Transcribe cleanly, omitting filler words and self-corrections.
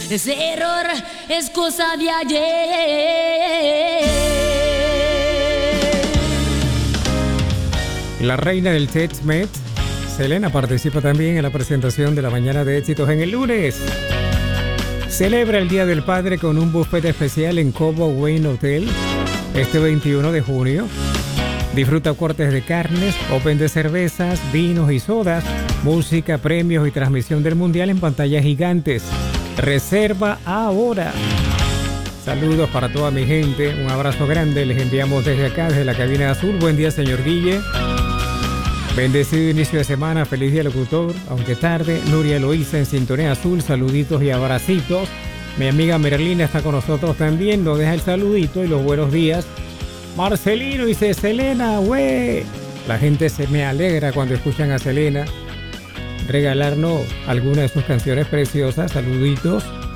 Ese error es cosa de ayer. La reina del Tex-Mex, Selena, participa también en la presentación de la Mañana de Éxitos en el lunes. Celebra el Día del Padre con un buffet especial en Cabo Wayne Hotel este 21 de junio. Disfruta cortes de carnes, open de cervezas, vinos y sodas, música, premios y transmisión del Mundial en pantallas gigantes. Reserva ahora. Saludos para toda mi gente, un abrazo grande, les enviamos desde acá, desde la cabina azul. Buen día, señor Guille. Bendecido inicio de semana, feliz día locutor, aunque tarde. Nuria Eloísa en Sintonía Azul, saluditos y abracitos. Mi amiga Merlina está con nosotros también, nos deja el saludito y los buenos días. Marcelino dice, Selena, güey. La gente se me alegra cuando escuchan a Selena regalarnos alguna de sus canciones preciosas. Saluditos.